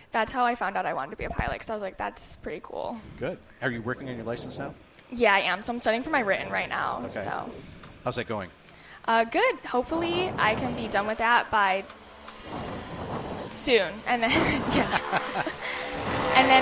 that's how I found out I wanted to be a pilot, because I was like, that's pretty cool. Good. Are you working on your license now? Yeah, I am. So I'm studying for my written right now. Okay. So. How's that going? Good. Hopefully I can be done with that by soon. And then, yeah. And then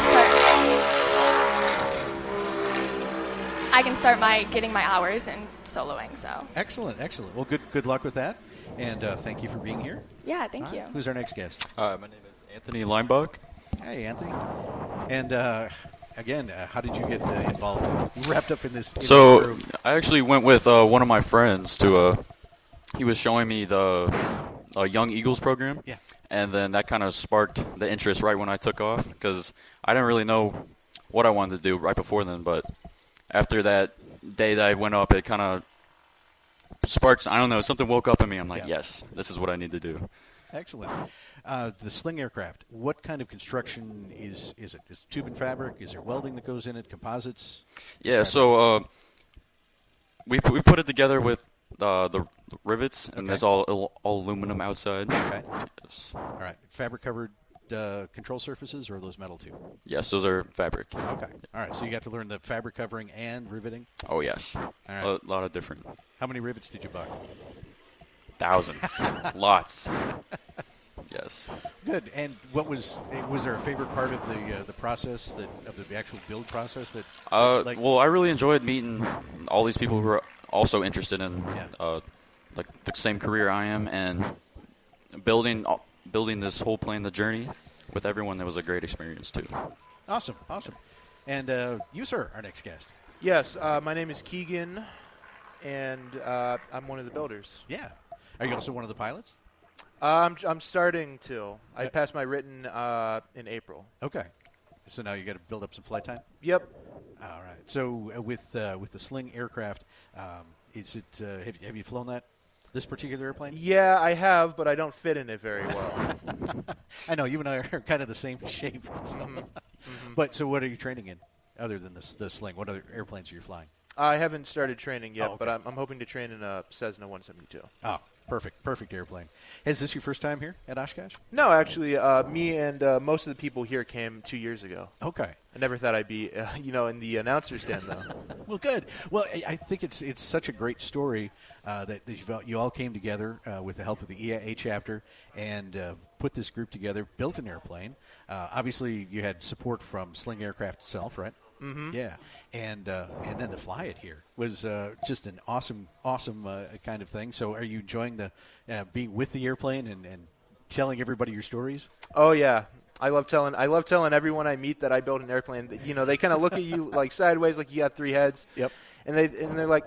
I can start getting my hours and soloing, so. Excellent. Well, good luck with that. And thank you for being here. Yeah, thank you. Who's our next guest? My name is Anthony Leinbach. Hey, Anthony. And again, how did you get involved? You wrapped up in this. So I actually went with one of my friends to he was showing me the Young Eagles program. Yeah. And then that kind of sparked the interest right when I took off, because I didn't really know what I wanted to do right before then. But after that day that I went up, it kind of sparks. I don't know. Something woke up in me. I'm like, yes, this is what I need to do. Excellent. The Sling aircraft, what kind of construction is it? Is it tube and fabric? Is there welding that goes in it? Composites? Yeah, so we put it together with the rivets, and it's all aluminum outside. Okay. Yes. All right. Fabric-covered control surfaces, or are those metal too? Yes, those are fabric. Okay. All right. So you got to learn the fabric covering and riveting? Oh, yes. All right. A lot of different. How many rivets did you buck? Thousands. Lots. Yes. Good. And was there a favorite part of the process, of the actual build process that you well, I really enjoyed meeting all these people who are also interested in like the same career I am, and building this whole plane, the journey, with everyone. That was a great experience too. Awesome. And you, sir, our next guest. Yes, my name is Keegan, and I'm one of the builders. Yeah. Are you also one of the pilots? I'm starting to. I passed my written in April. Okay. So now you got to build up some flight time? Yep. All right. So with the Sling aircraft, is it? Have you flown this particular airplane? Yeah, I have, but I don't fit in it very well. I know you and I are kind of the same shape. So. But so, what are you training in, other than the Sling? What other airplanes are you flying? I haven't started training yet, okay. but I'm hoping to train in a Cessna 172. Oh, perfect airplane. Is this your first time here at Oshkosh? No, actually, me and most of the people here came 2 years ago. Okay. I never thought I'd be, in the announcer stand, though. Well, good. Well, I think it's such a great story that you all came together with the help of the EIA chapter and put this group together, built an airplane. Obviously, you had support from Sling Aircraft itself, right? Mm-hmm. Yeah, and then to fly it here was just an awesome kind of thing. So, are you enjoying the being with the airplane and telling everybody your stories? Oh yeah, I love telling everyone I meet that I built an airplane. They kind of look at you like sideways, like you got three heads. Yep. And they're like,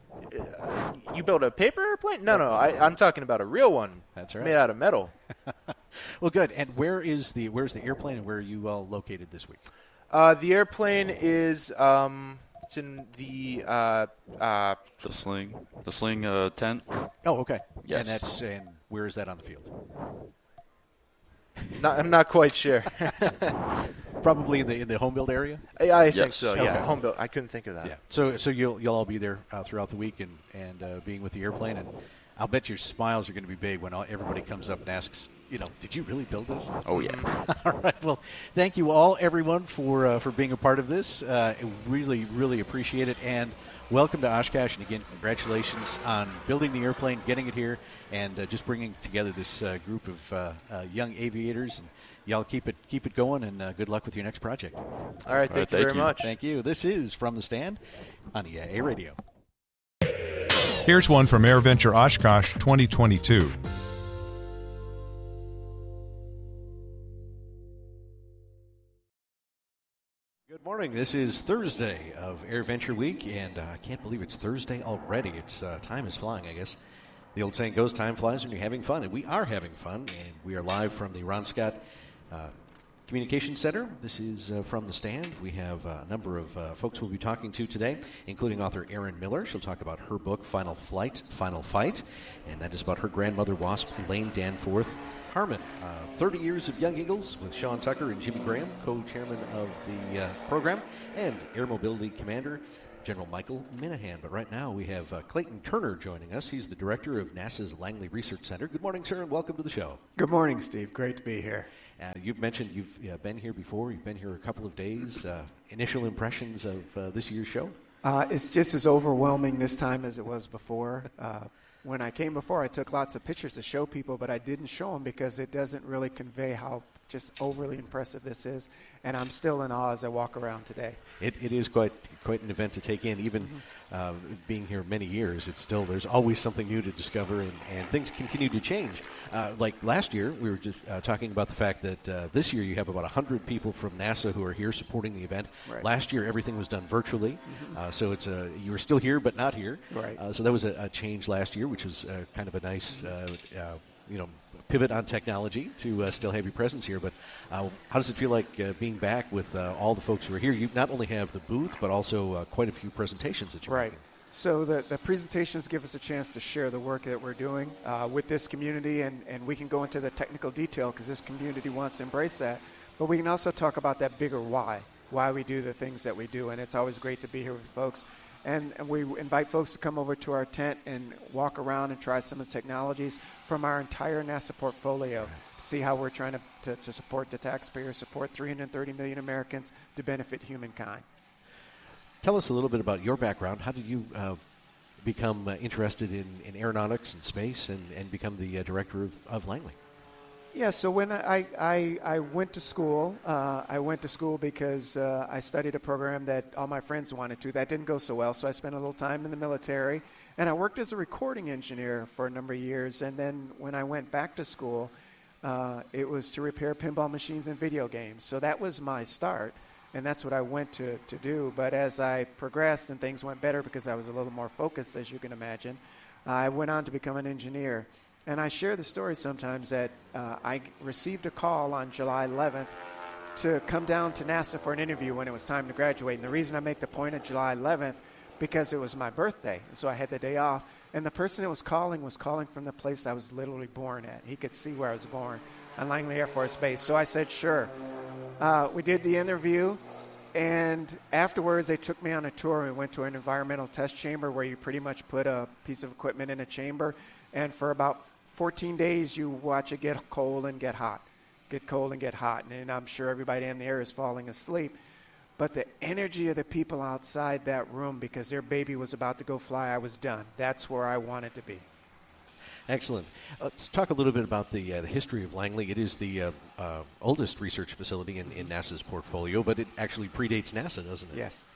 "You built a paper airplane?" No, I'm talking about a real one. That's right. Made out of metal. Well, good. And where's the airplane, and where are you all located this week? The airplane is it's in the The sling tent. Oh, okay. Yes. And where is that on the field? I'm not quite sure. Probably in the home build area. I think Yes. so. Okay. Yeah, home built. I couldn't think of that. Yeah. So you'll all be there throughout the week and being with the airplane, and I'll bet your smiles are going to be big when everybody comes up and asks, did you really build this? Oh yeah. All right. Well, thank you all, everyone, for being a part of this. Really, really appreciate it. And welcome to Oshkosh. And again, congratulations on building the airplane, getting it here, and just bringing together this group of young aviators. And y'all keep it going, and good luck with your next project. All right. Thank you very much. Thank you. This is From the Stand on EIA Radio. Here's one from AirVenture Oshkosh 2022. Good morning. This is Thursday of AirVenture Week, and I can't believe it's Thursday already. It's time is flying, I guess. The old saying goes, time flies when you're having fun, and we are having fun, and we are live from the Ron Scott Communications Center. This is From the Stand. We have a number of folks we'll be talking to today, including author Erin Miller. She'll talk about her book, Final Flight, Final Fight, and that is about her grandmother, WASP Elaine Danforth Harmon. 30 years of Young Eagles with Sean Tucker and Jimmy Graham, co-chairman of the program, and Air Mobility Commander General Michael Minahan. But right now we have Clayton Turner joining us. He's the director of NASA's Langley Research Center. Good morning, sir, and welcome to the show. Good morning, Steve. Great to be here. You've mentioned you've been here before. You've been here a couple of days. Initial impressions of this year's show? It's just as overwhelming this time as it was before. When I came before, I took lots of pictures to show people, but I didn't show them because it doesn't really convey how just overly impressive this is. And I'm still in awe as I walk around today. It is quite an event to take in. Even being here many years, there's always something new to discover, and things continue to change. Like last year, we were just talking about the fact that this year you have about 100 people from NASA who are here supporting the event. Right. Last year, everything was done virtually, so you were still here but not here. Right. So that was a change last year, which was kind of a nice pivot on technology to still have your presence here. But how does it feel like being back with all the folks who are here? You not only have the booth, but also quite a few presentations that you're making. So the presentations give us a chance to share the work that we're doing with this community, and we can go into the technical detail because this community wants to embrace that. But we can also talk about that bigger why we do the things that we do, and it's always great to be here with folks. And we invite folks to come over to our tent and walk around and try some of the technologies from our entire NASA portfolio to see how we're trying to support the taxpayers, support 330 million Americans to benefit humankind. Tell us a little bit about your background. How did you become interested in aeronautics and space and become the director of Langley? Yeah, so when I went to school, because I studied a program that all my friends wanted to. That didn't go so well, so I spent a little time in the military. And I worked as a recording engineer for a number of years. And then when I went back to school, it was to repair pinball machines and video games. So that was my start, and that's what I went to do. But as I progressed and things went better because I was a little more focused, as you can imagine, I went on to become an engineer. And I share the story sometimes that I received a call on July 11th to come down to NASA for an interview when it was time to graduate. And the reason I make the point of July 11th, because it was my birthday. So I had the day off. And the person that was calling from the place I was literally born at. He could see where I was born, on Langley Air Force Base. So I said, sure. We did the interview. And afterwards, they took me on a tour. We went to an environmental test chamber where you pretty much put a piece of equipment in a chamber. And for about 14 days, you watch it get cold and get hot, get cold and get hot. And I'm sure everybody in the air is falling asleep. But the energy of the people outside that room, because their baby was about to go fly, I was done. That's where I wanted to be. Excellent. Let's talk a little bit about the history of Langley. It is the oldest research facility in NASA's portfolio, but it actually predates NASA, doesn't it? Yes.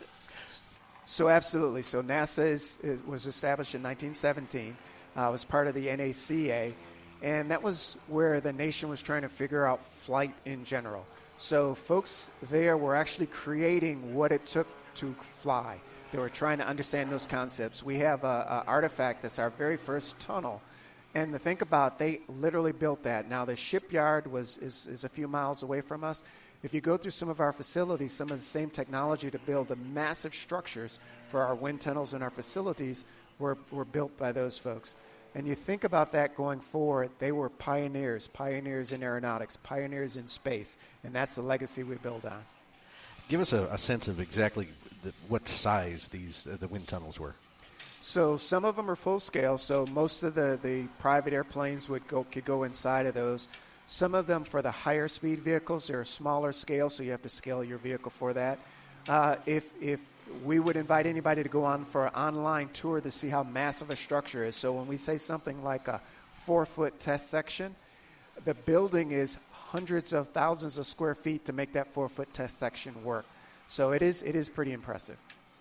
So absolutely. So NASA was established in 1917. It was part of the NACA, and that was where the nation was trying to figure out flight in general. So folks there were actually creating what it took to fly. They were trying to understand those concepts. We have an artifact that's our very first tunnel. And to think about, they literally built that. Now, the shipyard is a few miles away from us. If you go through some of our facilities, some of the same technology to build the massive structures for our wind tunnels and our facilities were built by those folks. And you think about that going forward, they were pioneers in aeronautics, pioneers in space, and that's the legacy we build on. Give us a sense of exactly what size the wind tunnels were. So some of them are full scale, so most of the private airplanes could go inside of those. Some of them for the higher speed vehicles, they're a smaller scale, so you have to scale your vehicle for that. If we would invite anybody to go on for an online tour to see how massive a structure is. So when we say something like a 4-foot test section, the building is hundreds of thousands of square feet to make that 4-foot test section work. So it is pretty impressive.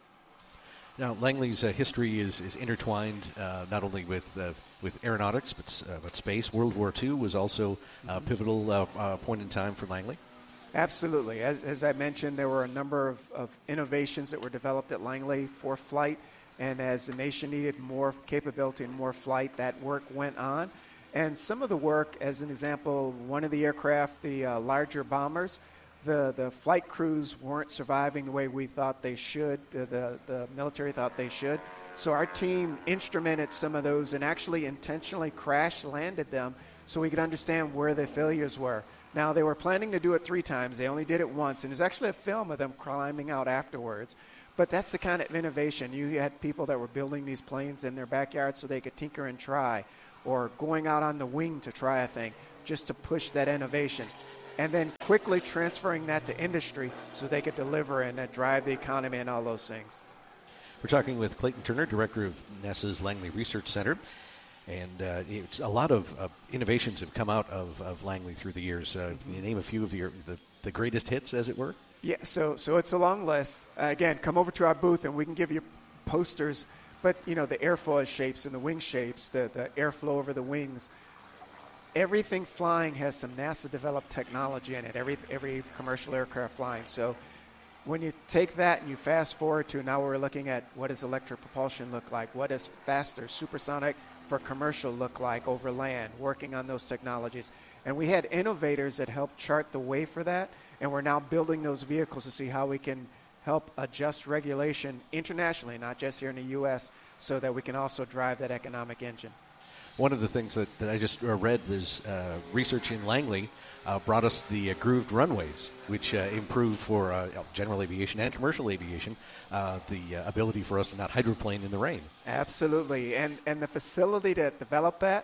Now, Langley's history is intertwined not only with aeronautics but space. World War II was also a pivotal point in time for Langley. Absolutely. As I mentioned, there were a number of innovations that were developed at Langley for flight, and as the nation needed more capability and more flight, that work went on. And some of the work, as an example, one of the aircraft, the larger bombers, the flight crews weren't surviving the way we thought they should, the military thought they should. So our team instrumented some of those and actually intentionally crash-landed them so we could understand where the failures were. Now, they were planning to do it 3 times. They only did it once, and there's actually a film of them climbing out afterwards. But that's the kind of innovation. You had people that were building these planes in their backyard so they could tinker and try, or going out on the wing to try a thing just to push that innovation. and then quickly transferring that to industry so they could deliver and drive the economy and all those things. We're talking with Clayton Turner, director of NASA's Langley Research Center. And it's a lot of innovations have come out of Langley through the years. Can you name a few of the greatest hits, as it were? Yeah, so it's a long list. Again, come over to our booth and we can give you posters. But, the airfoil shapes and the wing shapes, the airflow over the wings, everything flying has some NASA-developed technology in it, every commercial aircraft flying. So when you take that and you fast forward to now we're looking at what does electric propulsion look like, what does faster, supersonic for commercial look like over land, working on those technologies. And we had innovators that helped chart the way for that, and we're now building those vehicles to see how we can help adjust regulation internationally, not just here in the U.S., so that we can also drive that economic engine. One of the things that I just read is research in Langley brought us the grooved runways, which improve for general aviation and commercial aviation the ability for us to not hydroplane in the rain. Absolutely. And the facility to develop that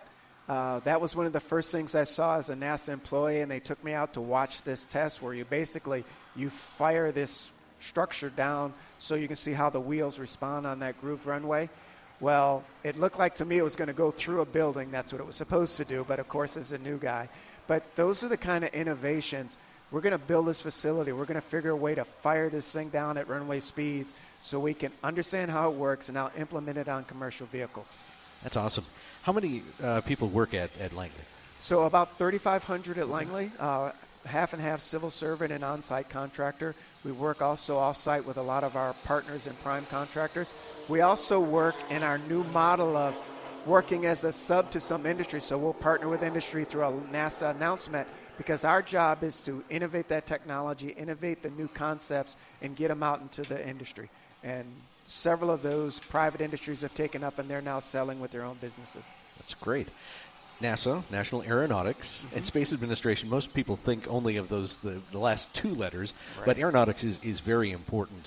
was one of the first things I saw as a NASA employee, and they took me out to watch this test where you fire this structure down so you can see how the wheels respond on that grooved runway. Well, it looked like to me it was going to go through a building. That's what it was supposed to do, but of course as a new guy. But those are the kind of innovations. We're going to build this facility. We're going to figure a way to fire this thing down at runway speeds so we can understand how it works and now implement it on commercial vehicles. That's awesome. How many people work at Langley? So about 3,500 at Langley, half and half civil servant and on-site contractor. We work also off-site with a lot of our partners and prime contractors. We also work in our new model of working as a sub to some industry. So we'll partner with industry through a NASA announcement because our job is to innovate that technology, innovate the new concepts, and get them out into the industry. And several of those private industries have taken up, and they're now selling with their own businesses. That's great. NASA, National Aeronautics, and Space Administration, most people think only of those, the last two letters, right. But aeronautics is very important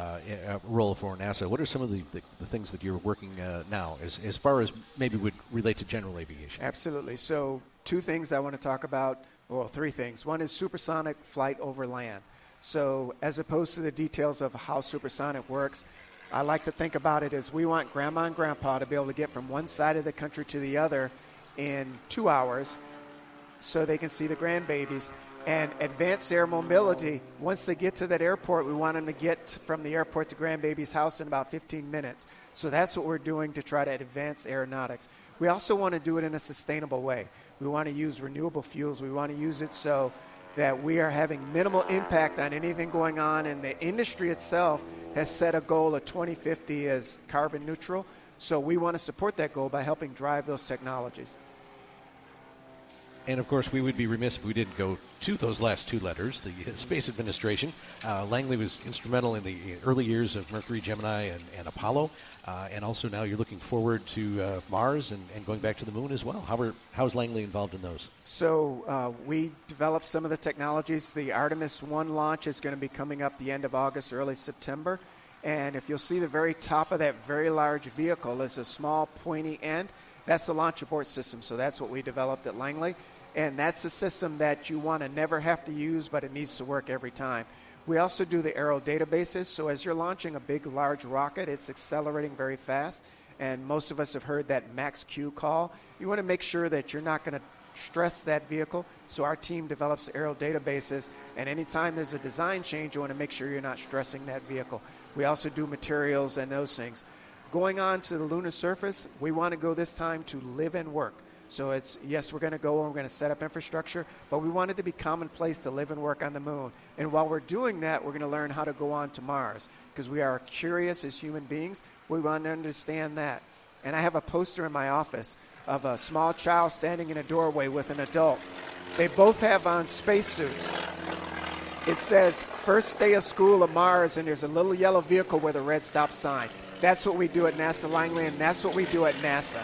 role for NASA. What are some of the things that you're working now as far as maybe would relate to general aviation? Absolutely. So two things I want to talk about, well, three things. One is supersonic flight over land. So as opposed to the details of how supersonic works, I like to think about it as we want grandma and grandpa to be able to get from one side of the country to the other in 2 hours so they can see the grandbabies. And advanced air mobility, once they get to that airport, we want them to get from the airport to grandbaby's house in about 15 minutes. So that's what we're doing to try to advance aeronautics. We also want to do it in a sustainable way. We want to use renewable fuels. We want to use it so that we are having minimal impact on anything going on, and the industry itself has set a goal of 2050 as carbon neutral. So we want to support that goal by helping drive those technologies. And, of course, we would be remiss if we didn't go to those last two letters, the Space Administration. Langley was instrumental in the early years of Mercury, Gemini, and Apollo. And also now you're looking forward to Mars and going back to the moon as well. How is Langley involved in those? So we developed some of the technologies. The Artemis 1 launch is going to be coming up the end of August, early September. And if you'll see the very top of that very large vehicle is a small pointy end. That's the launch abort system. So that's what we developed at Langley. And that's the system that you want to never have to use, but it needs to work every time. We also do the aero databases. So as you're launching a big, large rocket, it's accelerating very fast. And most of us have heard that max Q call. You want to make sure that you're not going to stress that vehicle. So our team develops aero databases. And anytime there's a design change, you want to make sure you're not stressing that vehicle. We also do materials and those things. Going on to the lunar surface, we want to go this time to live and work. So it's, yes, we're going to go and we're going to set up infrastructure, but we want it to be commonplace to live and work on the moon. And while we're doing that, we're going to learn how to go on to Mars because we are curious as human beings. We want to understand that. And I have a poster in my office of a small child standing in a doorway with an adult. They both have on spacesuits. It says, first day of school of Mars, and there's a little yellow vehicle with a red stop sign. That's what we do at NASA Langley, and that's what we do at NASA.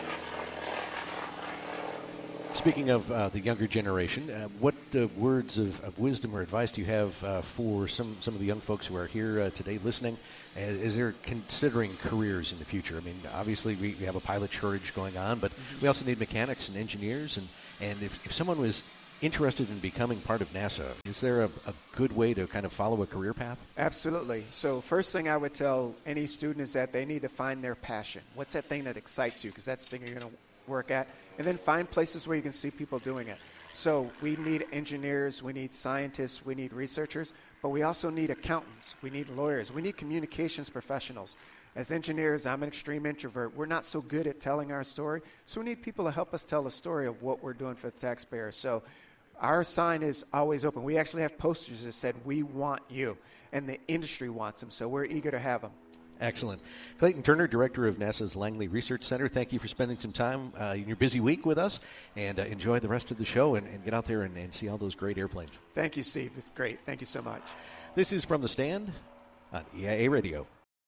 Speaking of the younger generation, what words of wisdom or advice do you have for some of the young folks who are here today listening as they're considering careers in the future? I mean, obviously we have a pilot shortage going on, but we also need mechanics and engineers. And if someone was interested in becoming part of NASA, is there a good way to kind of follow a career path? Absolutely. So first thing I would tell any student is that they need to find their passion. What's that thing that excites you? Because that's the thing you're going to work at. And then find places where you can see people doing it. So we need engineers, we need scientists, we need researchers, but we also need accountants, we need lawyers, we need communications professionals. As engineers, I'm an extreme introvert. We're not so good at telling our story, so we need people to help us tell the story of what we're doing for the taxpayer. So our sign is always open. We actually have posters that said, "We want you," and the industry wants them, so we're eager to have them. Excellent. Clayton Turner, Director of NASA's Langley Research Center, thank you for spending some time in your busy week with us, and enjoy the rest of the show and get out there and see all those great airplanes. Thank you, Steve. It's great. Thank you so much. This is From the Stand on EIA Radio.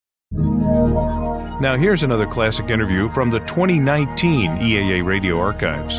Now here's another classic interview from the 2019 EAA Radio Archives.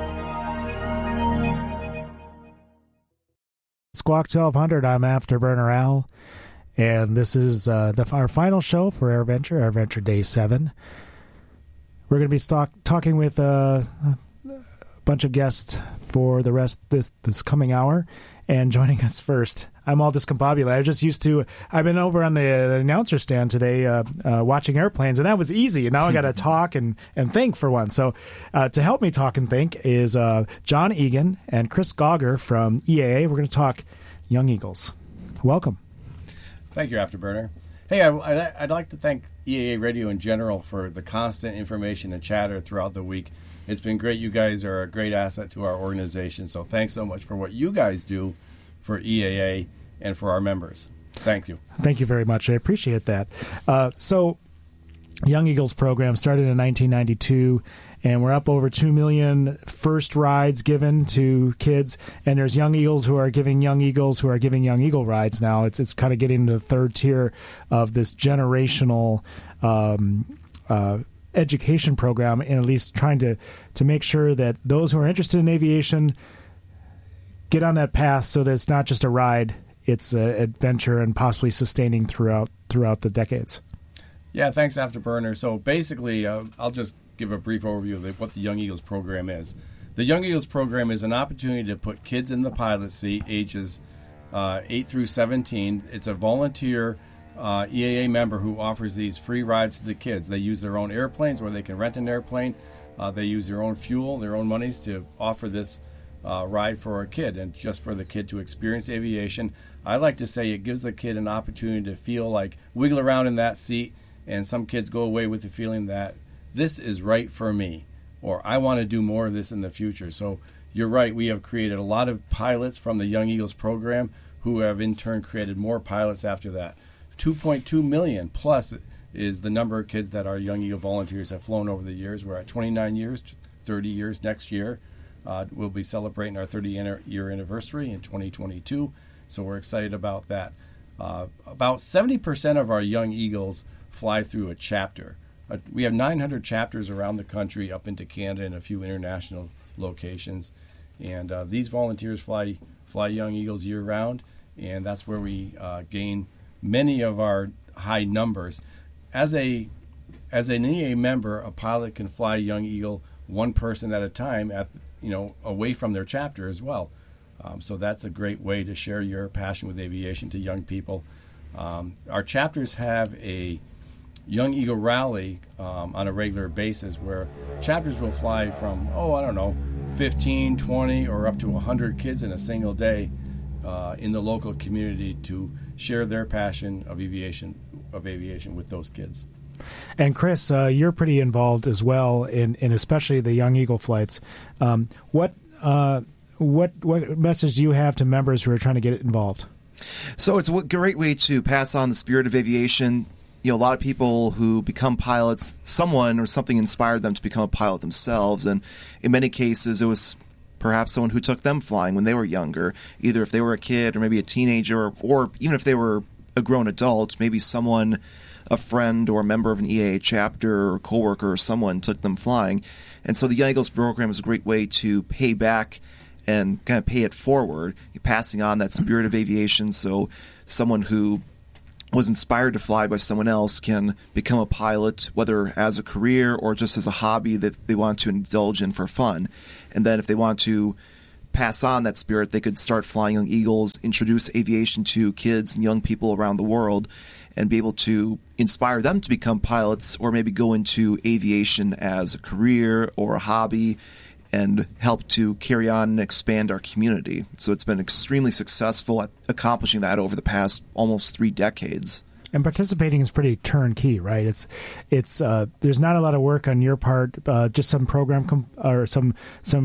Squawk 1200, I'm Afterburner Al, and this is our final show for AirVenture Day 7. We're going to be talking with a bunch of guests for the rest this coming hour, and joining us first, I'm all discombobulated. I've been over on the announcer stand today watching airplanes, and that was easy. And now I got to talk and think for one. So to help me talk and think is John Egan and Chris Gauger from EAA. We're going to talk Young Eagles. Welcome. Thank you, Afterburner. Hey, I'd like to thank EAA Radio in general for the constant information and chatter throughout the week. It's been great. You guys are a great asset to our organization, so thanks so much for what you guys do for EAA and for our members. Thank you. Thank you very much. I appreciate that. So, Young Eagles program started in 1992, and we're up over 2 million first rides given to kids. And there's Young Eagles who are giving Young Eagles who are giving Young Eagle rides now. It's kind of getting into the third tier of this generational education program, and at least trying to make sure that those who are interested in aviation get on that path so that it's not just a ride, it's an adventure and possibly sustaining throughout the decades. Yeah, thanks, Afterburner. So basically, I'll just give a brief overview of what the Young Eagles program is. The Young Eagles program is an opportunity to put kids in the pilot seat ages 8 through 17. It's a volunteer EAA member who offers these free rides to the kids. They use their own airplanes, or they can rent an airplane. They use their own fuel, their own monies to offer this ride for a kid, and just for the kid to experience aviation. I like to say it gives the kid an opportunity to feel like wiggle around in that seat, and some kids go away with the feeling that this is right for me, or I want to do more of this in the future. So you're right, we have created a lot of pilots from the Young Eagles program who have in turn created more pilots after that. 2.2 million plus is the number of kids that our Young Eagle volunteers have flown over the years. We're at 29 years, 30 years next year. We'll be celebrating our 30-year anniversary in 2022, so we're excited about that. About 70% of our Young Eagles fly through a chapter. We have 900 chapters around the country, up into Canada and a few international locations. And these volunteers fly Young Eagles year-round, and that's where we gain many of our high numbers. As an EA member, a pilot can fly Young Eagle one person at a time, away from their chapter as well. So that's a great way to share your passion with aviation to young people. Our chapters have a Young Eagle Rally on a regular basis, where chapters will fly from 15, 20, or up to 100 kids in a single day in the local community to share their passion of aviation with those kids. And Chris, you're pretty involved as well in especially the Young Eagle flights. What message do you have to members who are trying to get involved? So it's a great way to pass on the spirit of aviation. A lot of people who become pilots, someone or something inspired them to become a pilot themselves, and in many cases it was perhaps someone who took them flying when they were younger, either if they were a kid or maybe a teenager, or even if they were a grown adult, maybe someone, a friend or a member of an EAA chapter or coworker or someone took them flying. And so the Young Eagles program is a great way to pay back and kind of pay it forward, passing on that spirit of aviation, so someone who was inspired to fly by someone else can become a pilot, whether as a career or just as a hobby that they want to indulge in for fun. And then if they want to pass on that spirit, they could start Flying Young Eagles, introduce aviation to kids and young people around the world, and be able to inspire them to become pilots or maybe go into aviation as a career or a hobby and help to carry on and expand our community. So it's been extremely successful at accomplishing that over the past almost 3 decades. And participating is pretty turnkey, right? It's there's not a lot of work on your part, just some program or some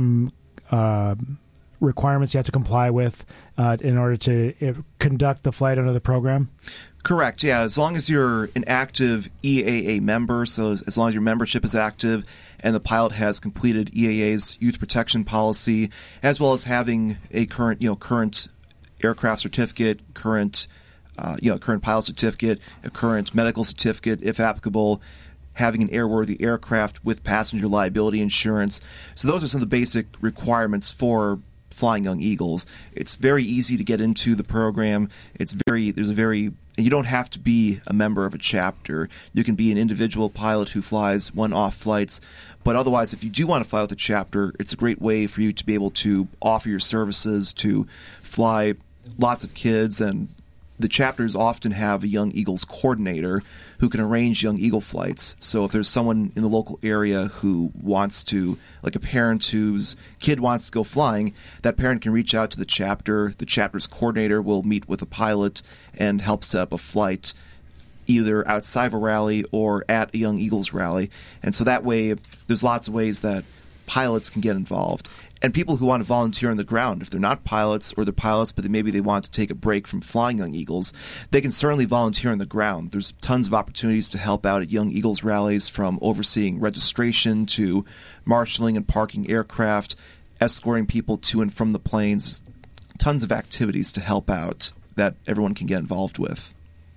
requirements you have to comply with in order to conduct the flight under the program. Correct, yeah. As long as you're an active EAA member, so as long as your membership is active and the pilot has completed EAA's youth protection policy, as well as having a current aircraft certificate, current pilot certificate, a current medical certificate, if applicable, having an airworthy aircraft with passenger liability insurance. So those are some of the basic requirements for Flying Young Eagles. It's very easy to get into the program. And you don't have to be a member of a chapter. You can be an individual pilot who flies one-off flights. But otherwise, if you do want to fly with a chapter, it's a great way for you to be able to offer your services to fly lots of kids. And the chapters often have a Young Eagles coordinator who can arrange Young Eagle flights. So if there's someone in the local area who wants to, like a parent whose kid wants to go flying, that parent can reach out to the chapter. The chapter's coordinator will meet with a pilot and help set up a flight either outside of a rally or at a Young Eagles rally. And so that way, there's lots of ways that pilots can get involved. And people who want to volunteer on the ground, if they're not pilots or they're pilots, but maybe they want to take a break from Flying Young Eagles, they can certainly volunteer on the ground. There's tons of opportunities to help out at Young Eagles rallies, from overseeing registration to marshaling and parking aircraft, escorting people to and from the planes. Tons of activities to help out that everyone can get involved with.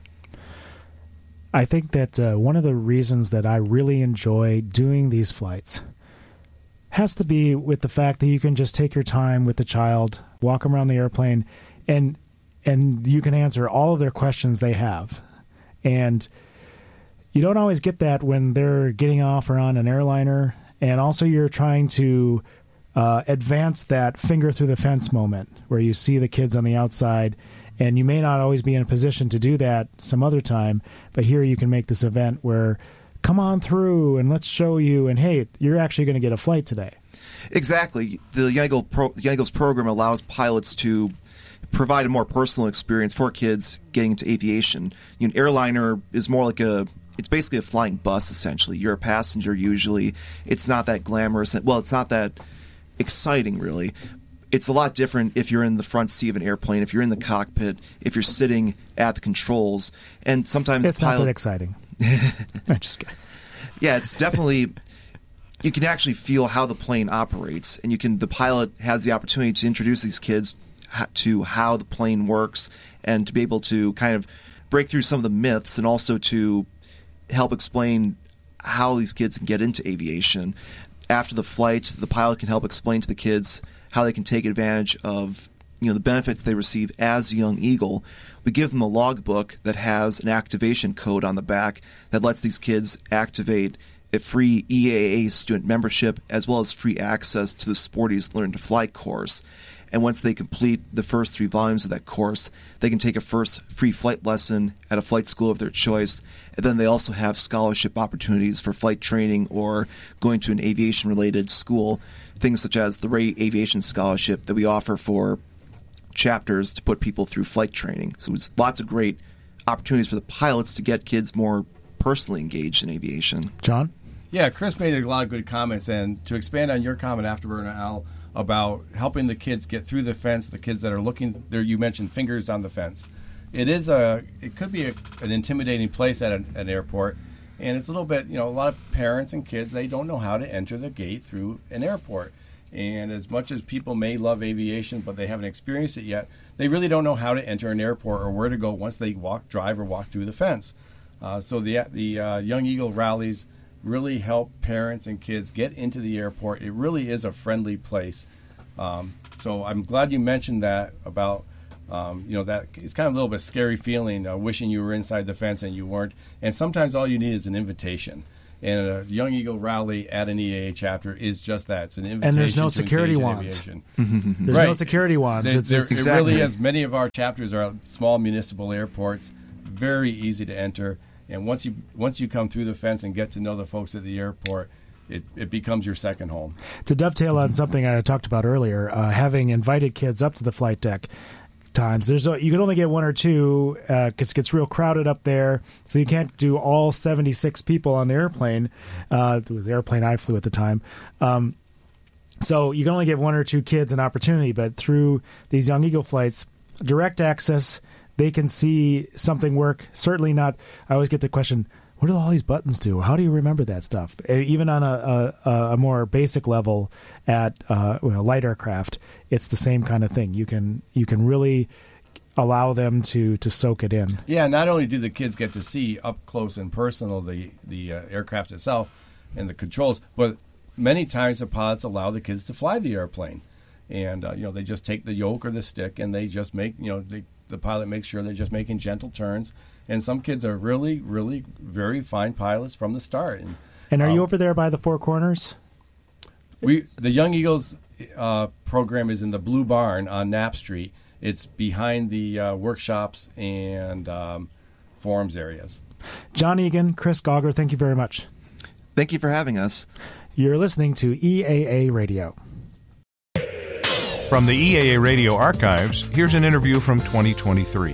I think that one of the reasons that I really enjoy doing these flights has to be with the fact that you can just take your time with the child, walk them around the airplane, and you can answer all of their questions they have. And you don't always get that when they're getting off or on an airliner. And also you're trying to advance that finger through the fence moment where you see the kids on the outside, and you may not always be in a position to do that some other time, but here you can make this event where come on through and let's show you, and hey, you're actually going to get a flight today. Exactly. The Young Eagles program allows pilots to provide a more personal experience for kids getting into aviation. An airliner is more like it's basically a flying bus, essentially. You're a passenger usually. It's not that glamorous. Well, it's not that exciting, really. It's a lot different if you're in the front seat of an airplane, if you're in the cockpit, if you're sitting at the controls. And sometimes it's not that exciting. I'm just kidding. Yeah, it's definitely. You can actually feel how the plane operates, and the pilot has the opportunity to introduce these kids to how the plane works, and to be able to kind of break through some of the myths, and also to help explain how these kids can get into aviation. After the flight, the pilot can help explain to the kids how they can take advantage of the benefits they receive as a Young Eagle. We give them a logbook that has an activation code on the back that lets these kids activate a free EAA student membership, as well as free access to the Sporty's Learn to Fly course. And once they complete the first 3 volumes of that course, they can take a first free flight lesson at a flight school of their choice. And then they also have scholarship opportunities for flight training or going to an aviation-related school, things such as the Ray Aviation Scholarship that we offer for chapters to put people through flight training. So it's lots of great opportunities for the pilots to get kids more personally engaged in aviation. John? Yeah, Chris made a lot of good comments, and to expand on your comment, Afterburner Al, about helping the kids get through the fence, the kids that are looking there, you mentioned fingers on the fence. It could be an intimidating place at an airport, and it's a little bit, a lot of parents and kids, they don't know how to enter the gate through an airport. And as much as people may love aviation, but they haven't experienced it yet, they really don't know how to enter an airport or where to go once they drive or walk through the fence. So the Young Eagle rallies really help parents and kids get into the airport. It really is a friendly place. So I'm glad you mentioned that about, that it's kind of a little bit scary feeling, wishing you were inside the fence and you weren't. And sometimes all you need is an invitation. And a Young Eagle rally at an EAA chapter is just that. It's an invitation And there's no to security engage in wands. aviation. There's no security wands. It really is. Many of our chapters are at small municipal airports, very easy to enter. And once you come through the fence and get to know the folks at the airport, it becomes your second home. To dovetail on something I talked about earlier, having invited kids up to the flight deck times, you can only get one or two because it gets real crowded up there, so you can't do all 76 people on the airplane. The airplane I flew at the time. So you can only give one or two kids an opportunity, but through these Young Eagle flights, direct access, they can see something work. Certainly not. I always get the question, what do all these buttons do? How do you remember that stuff? Even on a more basic level at light aircraft, it's the same kind of thing. You can really allow them to soak it in. Yeah, not only do the kids get to see up close and personal the aircraft itself and the controls, but many times the pilots allow the kids to fly the airplane. And they just take the yoke or the stick and they just make, the pilot makes sure they're just making gentle turns. And some kids are really, really very fine pilots from the start. And are you over there by the Four Corners? The Young Eagles program is in the Blue Barn on Knapp Street. It's behind the workshops and forums areas. John Egan, Chris Gauger, thank you very much. Thank you for having us. You're listening to EAA Radio. From the EAA Radio archives, here's an interview from 2023.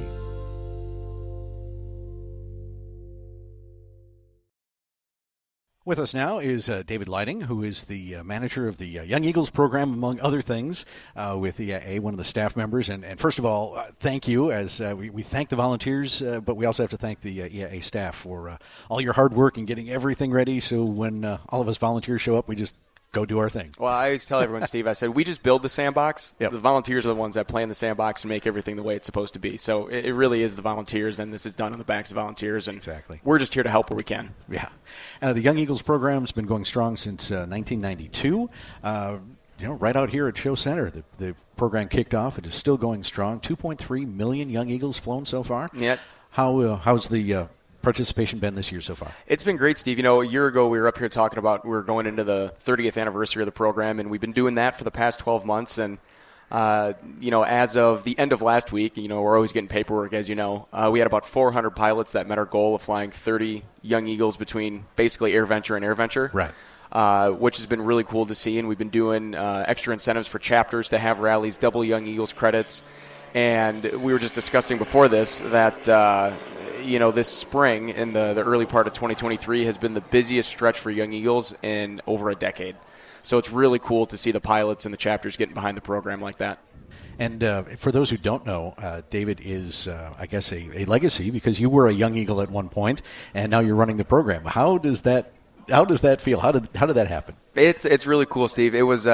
With us now is David Lighting, who is the manager of the Young Eagles program, among other things, with EAA, one of the staff members. And first of all, thank you, as we thank the volunteers, but we also have to thank the EAA staff for all your hard work in getting everything ready. So when all of us volunteers show up, we just go do our thing. Well, I always tell everyone, Steve, I said, we just build the sandbox. Yep. The volunteers are the ones that play in the sandbox and make everything the way it's supposed to be. So it really is the volunteers, and this is done on the backs of volunteers. And exactly. We're just here to help where we can. Yeah. The Young Eagles program's been going strong since 1992. Right out here at Show Center, the program kicked off. It is still going strong. 2.3 million Young Eagles flown so far. Yeah. How's the participation been this year so far? It's been great, Steve. A year ago we were up here talking about we were going into the 30th anniversary of the program, and we've been doing that for the past 12 months. And, as of the end of last week, we're always getting paperwork, as you know. We had about 400 pilots that met our goal of flying 30 Young Eagles between basically AirVenture and AirVenture. Right. Which has been really cool to see. And we've been doing extra incentives for chapters to have rallies, double Young Eagles credits. And we were just discussing before this that this spring in the early part of 2023 has been the busiest stretch for Young Eagles in over a decade. So it's really cool to see the pilots and the chapters getting behind the program like that. And for those who don't know, David is, I guess, a legacy because you were a Young Eagle at one point, and now you're running the program. How does that feel? How did that happen? It's really cool, Steve. It was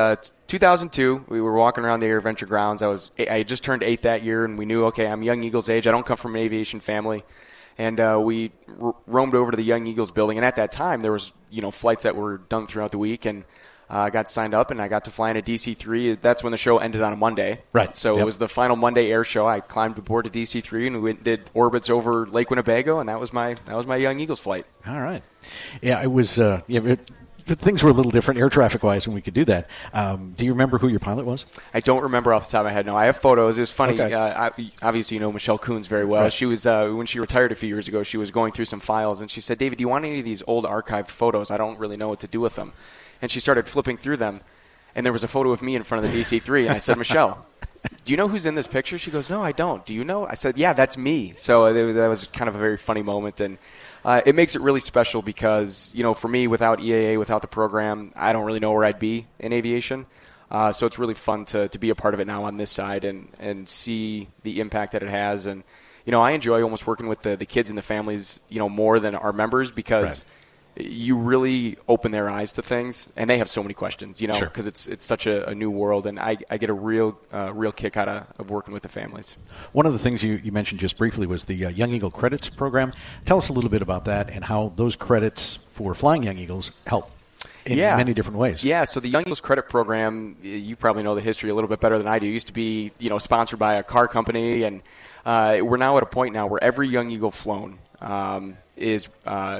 2002. We were walking around the AirVenture grounds. I had just turned 8 that year, and we knew, okay, I'm Young Eagles age. I don't come from an aviation family. And we roamed over to the Young Eagles building. And at that time, there was flights that were done throughout the week. And I got signed up, and I got to fly in a DC-3. That's when the show ended on a Monday. Right. So It was the final Monday air show. I climbed aboard a DC-3, and we did orbits over Lake Winnebago, and that was my Young Eagles flight. All right. Yeah, it was things were a little different air traffic-wise when we could do that. Do you remember who your pilot was? I don't remember off the top of my head, no. I have photos. It was funny. Okay. Obviously, Michelle Coons very well. Right. She was when she retired a few years ago, she was going through some files, and she said, David, do you want any of these old archived photos? I don't really know what to do with them. And she started flipping through them, and there was a photo of me in front of the DC-3, and I said, Michelle, do you know who's in this picture? She goes, no, I don't. Do you know? I said, yeah, that's me. So that was kind of a very funny moment, and it makes it really special because, for me, without EAA, without the program, I don't really know where I'd be in aviation. So it's really fun to be a part of it now on this side and see the impact that it has. And, I enjoy almost working with the kids and the families, more than our members because you really open their eyes to things, and they have so many questions, because it's such a new world, and I get a real kick out of working with the families. One of the things you mentioned just briefly was the Young Eagle Credits program. Tell us a little bit about that and how those credits for flying Young Eagles help in many different ways. Yeah, so the Young Eagles Credit Program, you probably know the history a little bit better than I do. It used to be, sponsored by a car company, and we're now at a point now where every Young Eagle flown is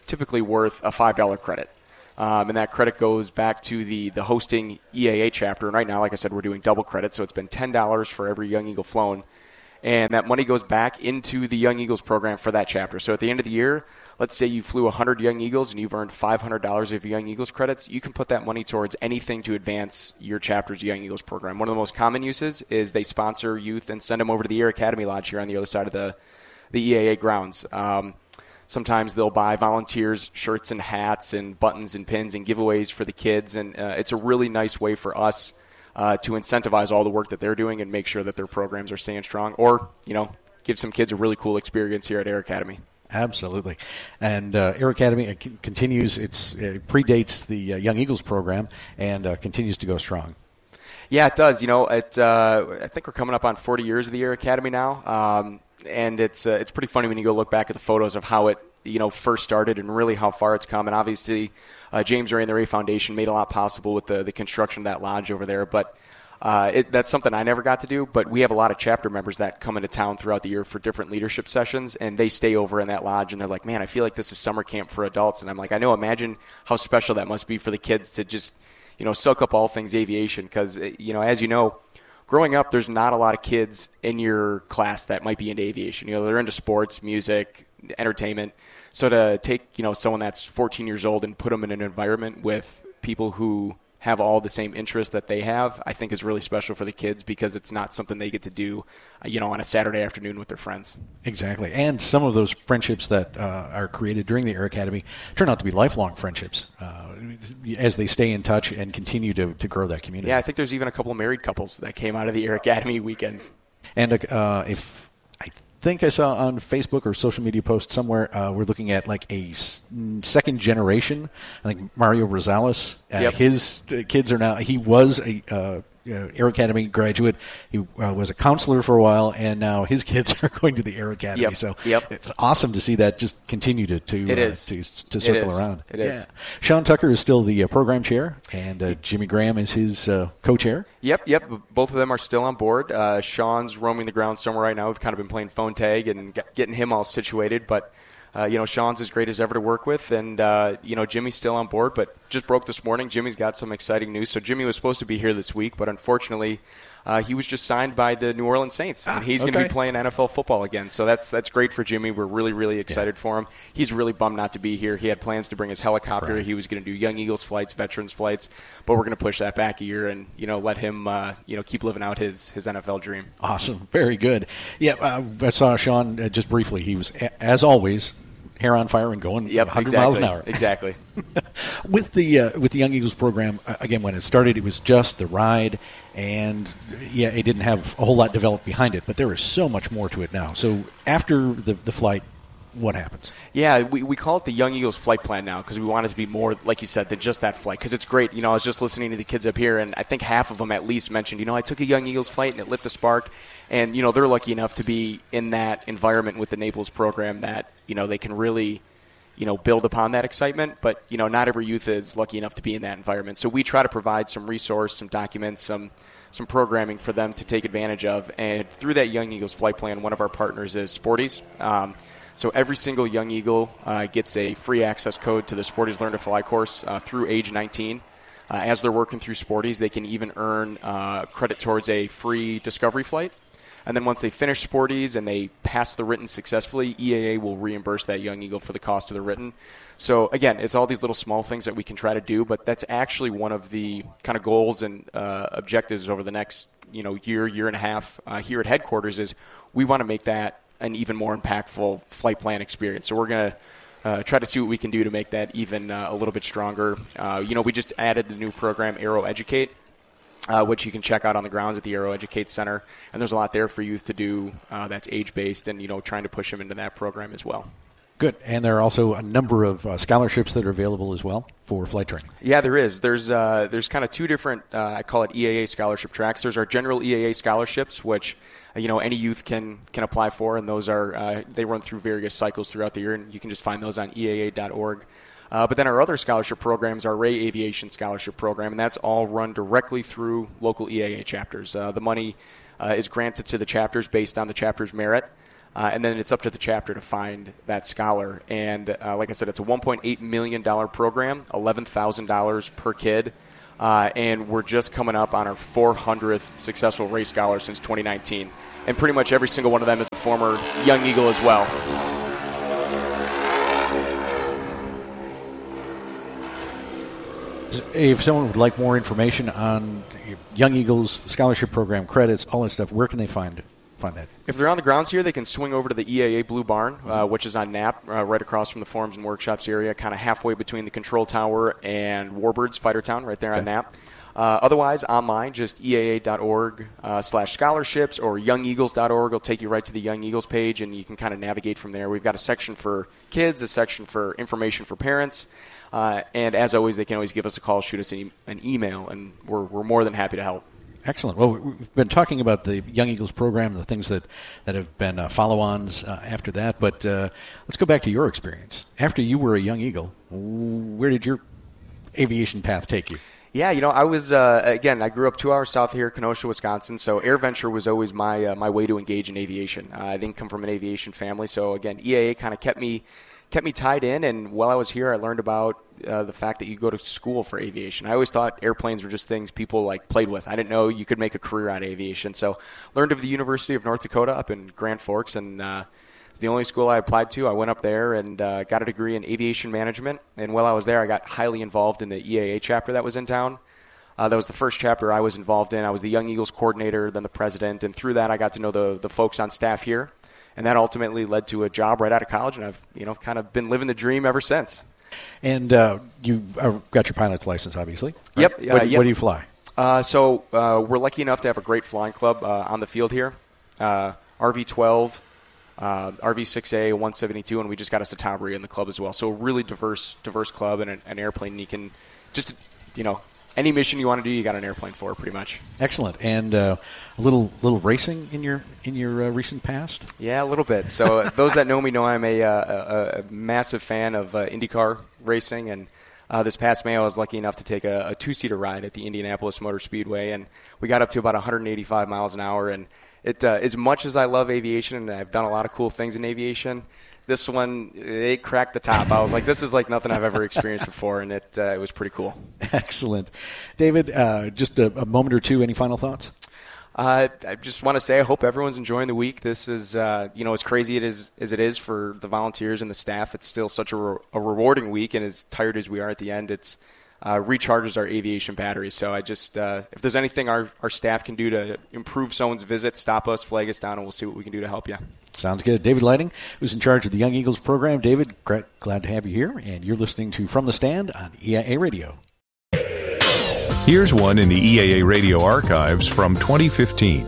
typically worth a $5 credit. And that credit goes back to the hosting EAA chapter. And right now, like I said, we're doing double credit, so it's been $10 for every Young Eagle flown. And that money goes back into the Young Eagles program for that chapter. So at the end of the year, let's say you flew 100 Young Eagles and you've earned $500 of Young Eagles credits, you can put that money towards anything to advance your chapter's Young Eagles program. One of the most common uses is they sponsor youth and send them over to the Air Academy Lodge here on the other side of the EAA grounds. Sometimes they'll buy volunteers shirts and hats and buttons and pins and giveaways for the kids, and it's a really nice way for us to incentivize all the work that they're doing and make sure that their programs are staying strong, or, give some kids a really cool experience here at Air Academy. Absolutely. And Air Academy continues, it predates the Young Eagles program and continues to go strong. Yeah, it does. I think we're coming up on 40 years of the Air Academy now, and it's pretty funny when you go look back at the photos of how it first started and really how far it's come. And obviously, James Ray and the Ray Foundation made a lot possible with the construction of that lodge over there. But that's something I never got to do. But we have a lot of chapter members that come into town throughout the year for different leadership sessions, and they stay over in that lodge. And they're like, "Man, I feel like this is summer camp for adults." And I'm like, "I know. Imagine how special that must be for the kids to just soak up all things aviation." Because as you know, growing up, there's not a lot of kids in your class that might be into aviation. They're into sports, music, entertainment. So to take, someone that's 14 years old and put them in an environment with people who have all the same interests that they have, I think is really special for the kids, because it's not something they get to do, on a Saturday afternoon with their friends. Exactly. And some of those friendships that are created during the Air Academy turn out to be lifelong friendships as they stay in touch and continue to grow that community. Yeah, I think there's even a couple of married couples that came out of the Air Academy weekends. And if I think I saw on Facebook or social media post somewhere, we're looking at like a second generation. I think Mario Rosales, Yep. His kids are now, he was a Air Academy graduate. He was a counselor for a while, and now his kids are going to the Air Academy. Yep. So Yep. it's awesome to see that just continue to circle around. It is. Yeah. Sean Tucker is still the program chair, and Jimmy Graham is his co-chair. Yep. Both of them are still on board. Sean's roaming the ground somewhere right now. We've kind of been playing phone tag and getting him all situated, but Sean's as great as ever to work with, and Jimmy's still on board, but just broke this morning. Jimmy's got some exciting news. So Jimmy was supposed to be here this week, but unfortunately, he was just signed by the New Orleans Saints, and he's going to be playing NFL football again. So that's great for Jimmy. We're really, really excited for him. He's really bummed not to be here. He had plans to bring his helicopter. Right. He was going to do Young Eagles flights, veterans flights, but we're going to push that back a year and let him keep living out his NFL dream. Awesome, very good. Yeah, I saw Sean just briefly. He was, as always, hair on fire and going 100 miles an hour. Exactly. With the Young Eagles program, again, when it started, it was just the ride, and it didn't have a whole lot developed behind it, but there is so much more to it now. So after the flight, what happens? Yeah, we call it the Young Eagles flight plan now, because we want it to be more, like you said, than just that flight, because it's great. I was just listening to the kids up here, and I think half of them at least mentioned, I took a Young Eagles flight and it lit the spark. And, they're lucky enough to be in that environment with the Naples program that, they can really, build upon that excitement. But, not every youth is lucky enough to be in that environment. So we try to provide some resource, some documents, some programming for them to take advantage of. And through that Young Eagles flight plan, one of our partners is Sporties. So every single Young Eagle gets a free access code to the Sporties Learn to Fly course through age 19. As they're working through Sporties, they can even earn credit towards a free discovery flight. And then once they finish Sporties and they pass the written successfully, EAA will reimburse that Young Eagle for the cost of the written. So, again, it's all these little small things that we can try to do, but that's actually one of the kind of goals and objectives over the next year and a half here at headquarters is we want to make that an even more impactful flight plan experience. So we're going to try to see what we can do to make that even a little bit stronger. We just added the new program, Aero Educate, which you can check out on the grounds at the Aero Educate Center. And there's a lot there for youth to do that's age-based and, trying to push them into that program as well. Good. And there are also a number of scholarships that are available as well for flight training. Yeah, there is. There's kind of two different, I call it EAA scholarship tracks. There's our general EAA scholarships, which any youth can apply for, and those are they run through various cycles throughout the year, and you can just find those on EAA.org. But then our other scholarship programs, our Ray Aviation Scholarship Program, and that's all run directly through local EAA chapters. The money is granted to the chapters based on the chapter's merit. And then it's up to the chapter to find that scholar. And like I said, it's a $1.8 million program, $11,000 per kid. And we're just coming up on our 400th successful race scholar since 2019. And pretty much every single one of them is a former Young Eagle as well. If someone would like more information on Young Eagles, the scholarship program, credits, all that stuff, where can they find that? If they're on the grounds here, they can swing over to the EAA Blue Barn, which is on Knapp, right across from the Forums and Workshops area, kind of halfway between the Control Tower and Warbirds Fighter Town, right there on Knapp. Otherwise, online, just eaa.org/scholarships or youngeagles.org will take you right to the Young Eagles page, and you can kind of navigate from there. We've got a section for kids, a section for information for parents, and as always, they can always give us a call, shoot us an email, and we're more than happy to help. Excellent. Well, we've been talking about the Young Eagles program and the things that have been follow-ons after that, but let's go back to your experience. After you were a Young Eagle, where did your aviation path take you? Yeah, I was, again, I grew up 2 hours south of here, Kenosha, Wisconsin, so AirVenture was always my way to engage in aviation. I didn't come from an aviation family, so again, EAA kind of kept me tied in, and while I was here, I learned about the fact that you go to school for aviation. I always thought airplanes were just things people played with. I didn't know you could make a career out of aviation. So learned of the University of North Dakota up in Grand Forks, and it's the only school I applied to. I went up there and got a degree in aviation management, and while I was there, I got highly involved in the EAA chapter that was in town. That was the first chapter I was involved in. I was the Young Eagles coordinator, then the president, and through that I got to know the folks on staff here. And that ultimately led to a job right out of college, and I've kind of been living the dream ever since. And you got your pilot's license, obviously. Right? Yep. What do you fly? So we're lucky enough to have a great flying club on the field here. RV-12, RV-6A, 172, and we just got us a Taubry in the club as well. So a really diverse club and an airplane. You can just, any mission you want to do, you got an airplane for, pretty much. Excellent. And a little racing in your recent past? Yeah, a little bit. So those that know me know I'm a massive fan of IndyCar racing, and this past May I was lucky enough to take a two-seater ride at the Indianapolis Motor Speedway, and we got up to about 185 miles an hour. And it, as much as I love aviation and I've done a lot of cool things in aviation, this one, it cracked the top. I was like, this is like nothing I've ever experienced before, and it was pretty cool. Excellent. David, just a moment or two, any final thoughts? I just want to say I hope everyone's enjoying the week. This is, as crazy as it is for the volunteers and the staff, it's still such a rewarding week, and as tired as we are at the end, it's recharges our aviation batteries. So I just, if there's anything our staff can do to improve someone's visit, stop us, flag us down, and we'll see what we can do to help you. Sounds good. David Lighting, who's in charge of the Young Eagles program. David, glad to have you here, and you're listening to From the Stand on EAA Radio. Here's one in the EAA Radio archives from 2015.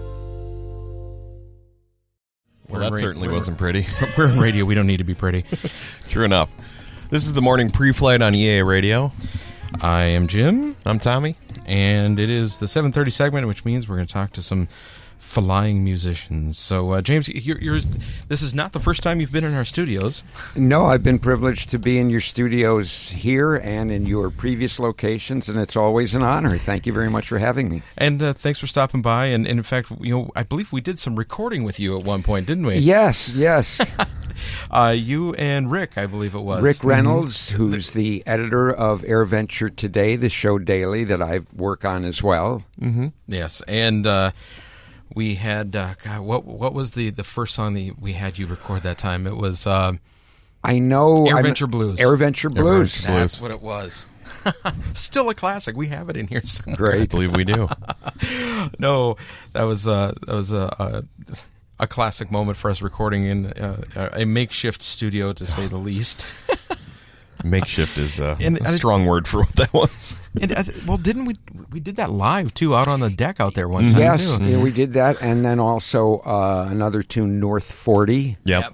Well, that certainly wasn't pretty. We're in radio. We don't need to be pretty. True enough. This is the morning pre-flight on EAA Radio. I am Jim. I'm Tommy. And it is the 7:30 segment, which means we're going to talk to some flying musicians. So, James, this is not the first time you've been in our studios. No, I've been privileged to be in your studios here and in your previous locations, and it's always an honor. Thank you very much for having me. And thanks for stopping by. And in fact, I believe we did some recording with you at one point, didn't we? Yes. You and Rick, I believe it was. Rick Reynolds, who's the editor of AirVenture Today, the show daily that I work on as well. Mm-hmm. Yes, and we had what was the first song that we had you record that time? It was AirVenture Blues. AirVenture Blues. That's what it was. Still a classic. We have it in here somewhere. Great. I believe we do. No, that was a classic moment for us recording in a makeshift studio, to say the least. Makeshift is a strong word for what that was. And didn't we did that live too, out on the deck out there one time? Yes, too. Yeah, we did that, and then also another tune, North 40. Yep.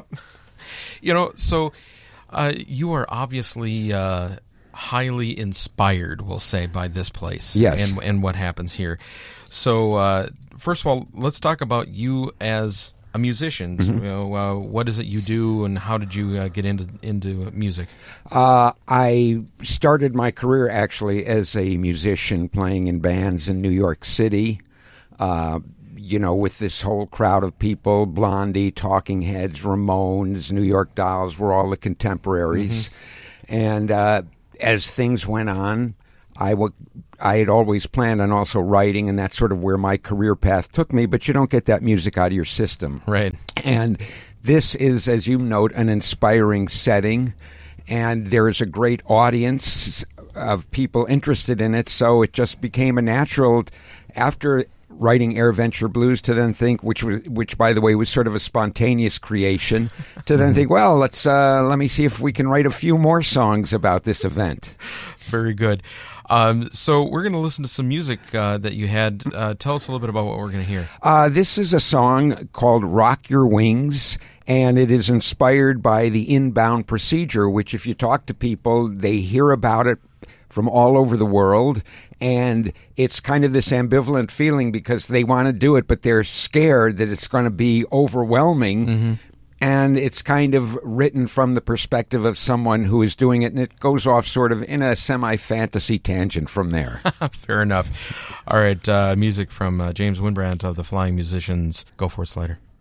So you are obviously highly inspired, we'll say, by this place. Yes, and what happens here. So first of all, let's talk about you as a musician. Mm-hmm. What is it you do, and how did you get into music? I started my career actually as a musician, playing in bands in New York City. with this whole crowd of people, Blondie, Talking Heads, Ramones, New York Dolls, were all the contemporaries. And as things went on, I had always planned on also writing, and that's sort of where my career path took me, but you don't get that music out of your system. Right. And this is, as you note, an inspiring setting, and there is a great audience of people interested in it, so it just became a natural, after writing AirVenture Blues, to then think, which by the way was sort of a spontaneous creation, to then think, well, let me see if we can write a few more songs about this event. Very good. So we're going to listen to some music that you had. Tell us a little bit about what we're going to hear. This is a song called Rock Your Wings, and it is inspired by the inbound procedure, which if you talk to people, they hear about it from all over the world, and it's kind of this ambivalent feeling because they want to do it, but they're scared that it's going to be overwhelming. And it's kind of written from the perspective of someone who is doing it, and it goes off sort of in a semi-fantasy tangent from there. Fair enough. All right, music from James Winbrandt of the Flying Musicians. Go for it, Slider.